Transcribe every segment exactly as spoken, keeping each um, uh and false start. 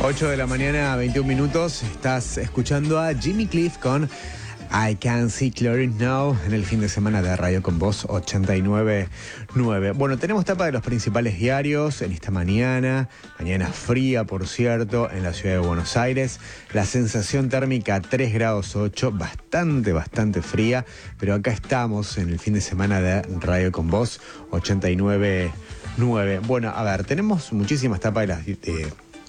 ocho de la mañana, veintiún minutos. Estás escuchando a Jimmy Cliff con I Can See Clearly Now en el fin de semana de Radio con Voz ochenta y nueve punto nueve. Bueno, tenemos tapa de los principales diarios en esta mañana. Mañana fría, por cierto, en la ciudad de Buenos Aires. La sensación térmica tres grados ocho, bastante, bastante fría. Pero acá estamos en el fin de semana de Radio con Voz ochenta y nueve punto nueve. Bueno, a ver, tenemos muchísimas tapas de las... Eh,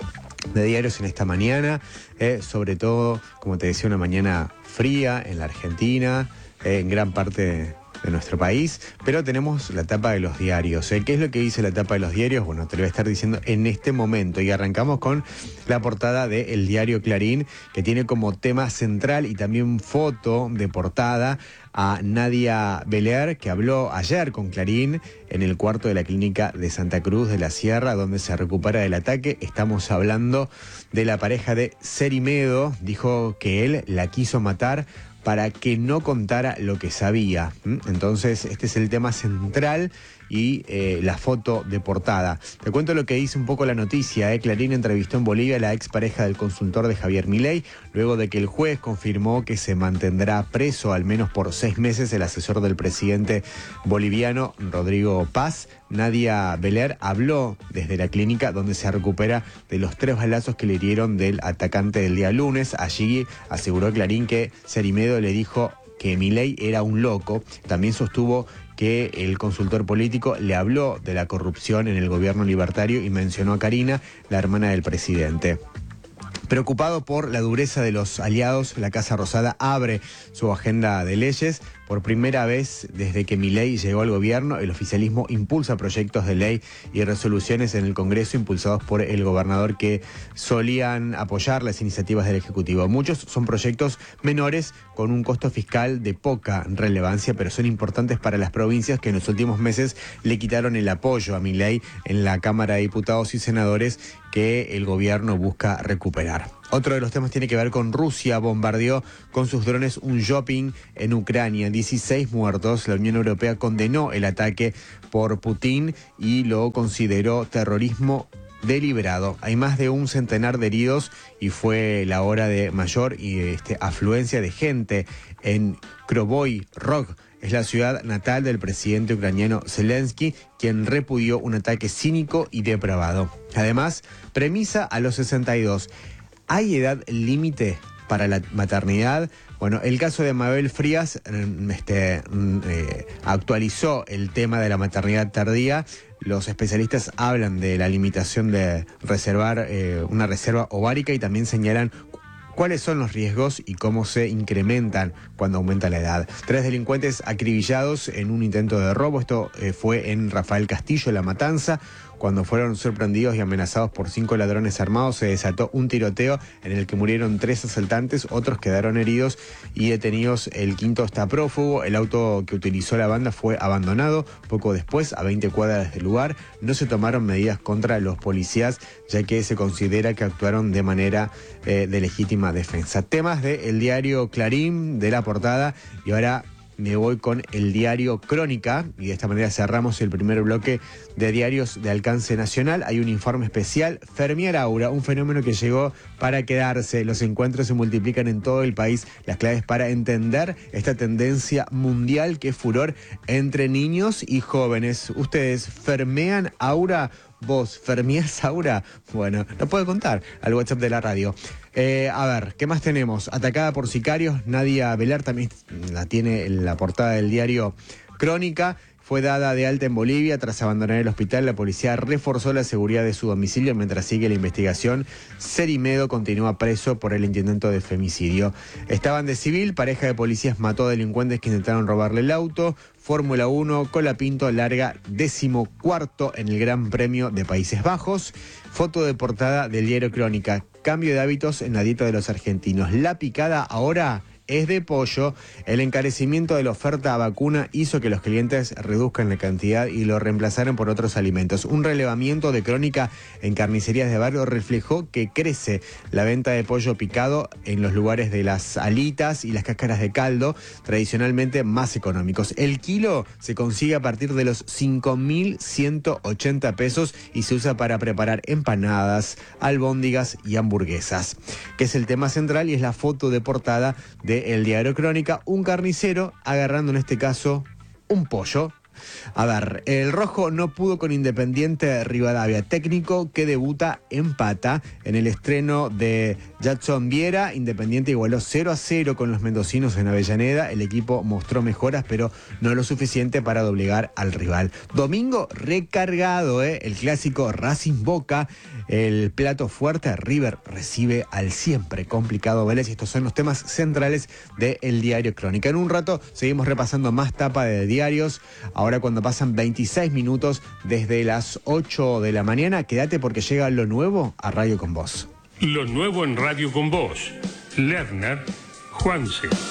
de diarios en esta mañana, eh, sobre todo, como te decía, una mañana fría en la Argentina, eh, en gran parte de, de nuestro país, pero tenemos la tapa de los diarios. Eh. ¿Qué es lo que dice la tapa de los diarios? Bueno, te lo voy a estar diciendo en este momento y arrancamos con la portada del diario Clarín, que tiene como tema central y también foto de portada a Nadia Belear, que habló ayer con Clarín en el cuarto de la clínica de Santa Cruz de la Sierra, donde se recupera del ataque. Estamos hablando de la pareja de Cerimedo. Dijo que él la quiso matar para que no contara lo que sabía. Entonces, este es el tema central y eh, la foto de portada. Te cuento lo que dice un poco la noticia. ¿eh? Clarín entrevistó en Bolivia a la expareja del consultor de Javier Milei, luego de que el juez confirmó que se mantendrá preso al menos por seis meses el asesor del presidente boliviano, Rodrigo Paz. Nadia Belear habló desde la clínica donde se recupera de los tres balazos que le hirieron del atacante del día lunes. Allí aseguró Clarín que Cerimedo le dijo que Milei era un loco. También sostuvo que el consultor político le habló de la corrupción en el gobierno libertario y mencionó a Karina, la hermana del presidente. Preocupado por la dureza de los aliados, la Casa Rosada abre su agenda de leyes. Por primera vez desde que Milei llegó al gobierno, el oficialismo impulsa proyectos de ley y resoluciones en el Congreso impulsados por el gobernador, que solían apoyar las iniciativas del Ejecutivo. Muchos son proyectos menores con un costo fiscal de poca relevancia, pero son importantes para las provincias que en los últimos meses le quitaron el apoyo a Milei en la Cámara de Diputados y Senadores, que el gobierno busca recuperar. Otro de los temas tiene que ver con Rusia. Bombardeó con sus drones un shopping en Ucrania. dieciséis muertos. La Unión Europea condenó el ataque por Putin y lo consideró terrorismo deliberado. Hay más de un centenar de heridos y fue la hora de mayor y este, afluencia de gente en Kryvyi Rog. Es la ciudad natal del presidente ucraniano Zelensky, quien repudió un ataque cínico y depravado. Además, premisa a los sesenta y dos. ¿Hay edad límite para la maternidad? Bueno, el caso de Mabel Frías este, eh, actualizó el tema de la maternidad tardía. Los especialistas hablan de la limitación de reservar eh, una reserva ovárica y también señalan cuáles son los riesgos y cómo se incrementan cuando aumenta la edad. Tres delincuentes acribillados en un intento de robo. Esto eh, fue en Rafael Castillo, La Matanza. Cuando fueron sorprendidos y amenazados por cinco ladrones armados, se desató un tiroteo en el que murieron tres asaltantes, otros quedaron heridos y detenidos. El quinto está prófugo. El auto que utilizó la banda fue abandonado. Poco después, a veinte cuadras del lugar, no se tomaron medidas contra los policías, ya que se considera que actuaron de manera eh, de legítima defensa. Temas del diario Clarín, de la portada, y ahora me voy con el diario Crónica, y de esta manera cerramos el primer bloque de diarios de alcance nacional. Hay un informe especial, Fermier Aura, un fenómeno que llegó para quedarse. Los encuentros se multiplican en todo el país. Las claves para entender esta tendencia mundial que es furor entre niños y jóvenes. ¿Ustedes fermean aura? ¿Vos fermeás aura? Bueno, lo puedo contar al WhatsApp de la radio. Eh, a ver, ¿qué más tenemos? Atacada por sicarios, Nadia Belear también la tiene en la portada del diario Crónica. Fue dada de alta en Bolivia tras abandonar el hospital. La policía reforzó la seguridad de su domicilio mientras sigue la investigación. Cerimedo continúa preso por el intento de femicidio. Estaban de civil, pareja de policías mató a delincuentes que intentaron robarle el auto. Fórmula uno, Colapinto larga decimocuarto en el Gran Premio de Países Bajos. Foto de portada del diario Crónica. Cambio de hábitos en la dieta de los argentinos. La picada ahora es de pollo. El encarecimiento de la oferta vacuna hizo que los clientes reduzcan la cantidad y lo reemplazaran por otros alimentos. Un relevamiento de Crónica en carnicerías de barrio reflejó que crece la venta de pollo picado en los lugares de las alitas y las cáscaras de caldo, tradicionalmente más económicos. El kilo se consigue a partir de los cinco mil ciento ochenta pesos y se usa para preparar empanadas, albóndigas y hamburguesas, que es el tema central y es la foto de portada del diario Crónica, un carnicero agarrando en este caso un pollo. A ver, el rojo no pudo con Independiente Rivadavia, técnico que debuta empata en el estreno de Jackson Viera. Independiente igualó cero a cero con los mendocinos en Avellaneda. El equipo mostró mejoras, pero no lo suficiente para doblegar al rival. Domingo recargado, ¿eh? El clásico Racing Boca, el plato fuerte. River recibe al siempre complicado Vélez. Estos son los temas centrales del diario Crónica. En un rato seguimos repasando más tapa de diarios. Ahora cuando pasan veintiséis minutos desde las ocho de la mañana, quédate porque llega lo nuevo a Radio con Vos. Lo nuevo en Radio con Vos. Lerner, Juanse.